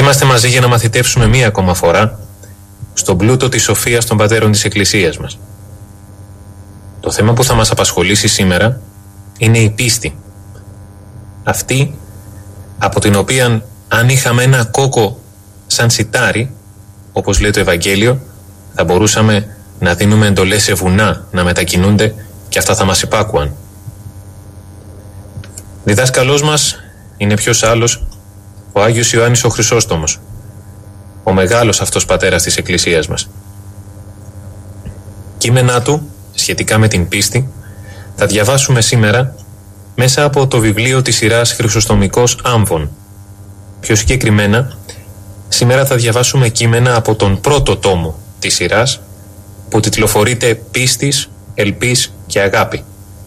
Είμαστε μαζί για να μαθητεύσουμε μία ακόμα φορά στον πλούτο της σοφίας των πατέρων της Εκκλησίας μας. Το θέμα που θα μας απασχολήσει σήμερα είναι η πίστη. Αυτή από την οποία, αν είχαμε ένα κόκο σαν σιτάρι, όπως λέει το Ευαγγέλιο, θα μπορούσαμε να δίνουμε εντολές σε βουνά να μετακινούνται και αυτά θα μας υπάκουαν. Διδάσκαλός μας είναι ποιος άλλος, ο Άγιος Ιωάννης ο Χρυσόστομος, ο μεγάλος αυτός πατέρας της Εκκλησίας μας. Κείμενά του σχετικά με την πίστη θα διαβάσουμε σήμερα μέσα από το βιβλίο της σειράς Χρυσοστομικός Άμβων. Πιο συγκεκριμένα, σήμερα θα διαβάσουμε κείμενα από τον πρώτο τόμο της σειράς, που τιτλοφορείται «Πίστης, Ελπίς και Αγάπη».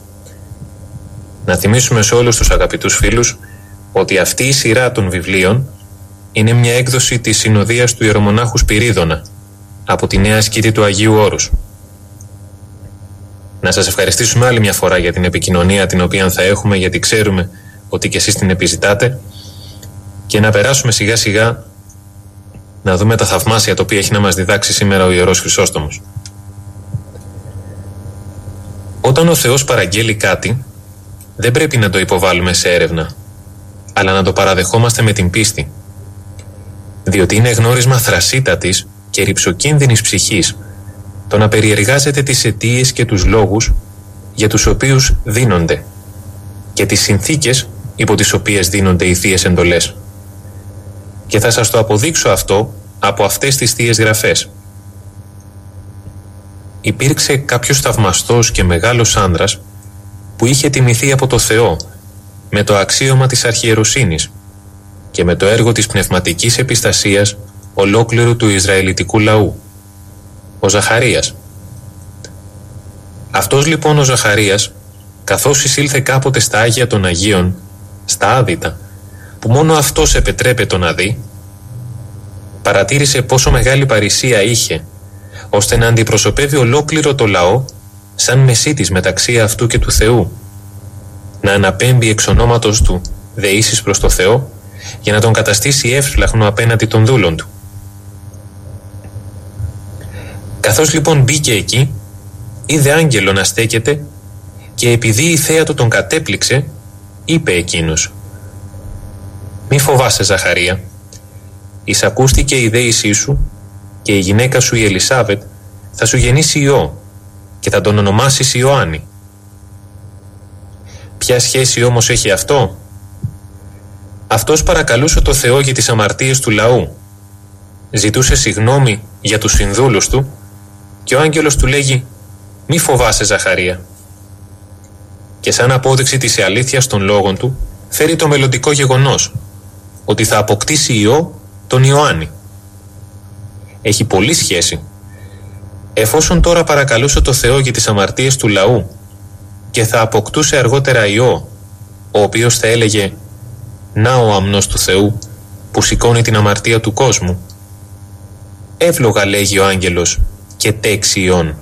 Να θυμίσουμε σε όλους τους αγαπητούς φίλους ότι αυτή η σειρά των βιβλίων είναι μια έκδοση της συνοδείας του ιερομονάχου Σπυρίδωνα από τη νέα σκήτη του Αγίου Όρους. Να σας ευχαριστήσουμε άλλη μια φορά για την επικοινωνία την οποία θα έχουμε, γιατί ξέρουμε ότι και εσείς την επιζητάτε, και να περάσουμε σιγά σιγά να δούμε τα θαυμάσια τα οποία έχει να μας διδάξει σήμερα ο Ιερός Χρυσόστομος. Όταν ο Θεός παραγγέλει κάτι, δεν πρέπει να το υποβάλουμε σε έρευνα, αλλά να το παραδεχόμαστε με την πίστη, διότι είναι γνώρισμα θρασίτατης και ρυψοκίνδυνης ψυχής το να περιεργάζεται τις αιτίες και τους λόγους για τους οποίους δίνονται και τις συνθήκες υπό τις οποίες δίνονται οι θείες εντολές. Και θα σας το αποδείξω αυτό από αυτές τις θείες γραφές. Υπήρξε κάποιος θαυμαστός και μεγάλος άνδρας που είχε τιμηθεί από το Θεό με το αξίωμα της αρχιεροσύνης και με το έργο της πνευματικής επιστασίας ολόκληρου του Ισραηλιτικού λαού, ο Ζαχαρίας. Αυτός λοιπόν ο Ζαχαρίας, καθώς εισήλθε κάποτε στα Άγια των Αγίων, στα Άδυτα, που μόνο αυτός επιτρέπεται να δει, παρατήρησε πόσο μεγάλη παρησία είχε, ώστε να αντιπροσωπεύει ολόκληρο το λαό σαν μεσίτης μεταξύ αυτού και του Θεού, να αναπέμπει εξ ονόματος του δεήσεις προς το Θεό για να τον καταστήσει εύσπλαχνο απέναντι των δούλων του. Καθώς λοιπόν μπήκε εκεί, είδε άγγελο να στέκεται και επειδή η θέα του τον κατέπληξε, είπε εκείνος: «Μη φοβάσαι, Ζαχαρία, εισακούστηκε η δέησή σου και η γυναίκα σου η Ελισάβετ θα σου γεννήσει ιό και θα τον ονομάσεις Ιωάννη». Ποια σχέση όμως έχει αυτό? Αυτός παρακαλούσε το Θεό για τις αμαρτίες του λαού, ζητούσε συγνώμη για τους συνδούλους του και ο άγγελος του λέγει: «Μη φοβάσαι, Ζαχαρία». Και σαν απόδειξη της αλήθειας των λόγων του φέρει το μελλοντικό γεγονός ότι θα αποκτήσει ιό τον Ιωάννη. Έχει πολλή σχέση. Εφόσον τώρα παρακαλούσε το Θεό για τις αμαρτίες του λαού και θα αποκτούσε αργότερα ιό, ο οποίος θα έλεγε «Να ο αμνός του Θεού που σηκώνει την αμαρτία του κόσμου», εύλογα λέγει ο άγγελος και τέξει ιών.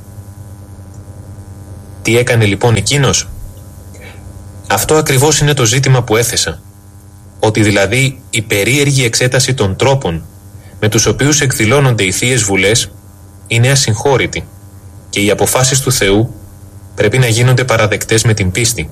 Τι έκανε λοιπόν εκείνος? Αυτό ακριβώς είναι το ζήτημα που έθεσα, ότι δηλαδή η περίεργη εξέταση των τρόπων με τους οποίους εκδηλώνονται οι θείες βουλές είναι ασυγχώρητη και οι αποφάσεις του Θεού πρέπει να γίνονται παραδεκτές με την πίστη.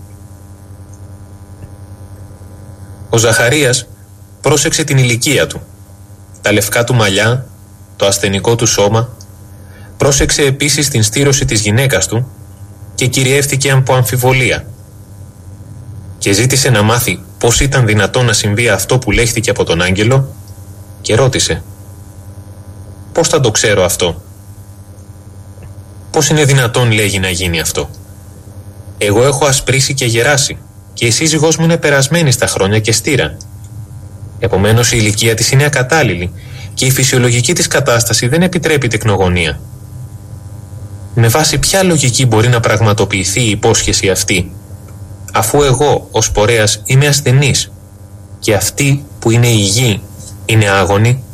Ο Ζαχαρίας πρόσεξε την ηλικία του, τα λευκά του μαλλιά, το ασθενικό του σώμα, πρόσεξε επίσης την στήρωση της γυναίκας του και κυριεύτηκε από αμφιβολία και ζήτησε να μάθει πώς ήταν δυνατόν να συμβεί αυτό που λέχθηκε από τον άγγελο και ρώτησε: «Πώς θα το ξέρω αυτό? Πώς είναι δυνατόν, λέγει, να γίνει αυτό? Εγώ έχω ασπρίσει και γεράσει και η σύζυγός μου είναι περασμένη στα χρόνια και στήρα. Επομένως η ηλικία της είναι ακατάλληλη και η φυσιολογική της κατάσταση δεν επιτρέπει τεκνογωνία. Με βάση ποια λογική μπορεί να πραγματοποιηθεί η υπόσχεση αυτή, αφού εγώ ως πορέας είμαι ασθενής και αυτή που είναι υγιή είναι άγονη?»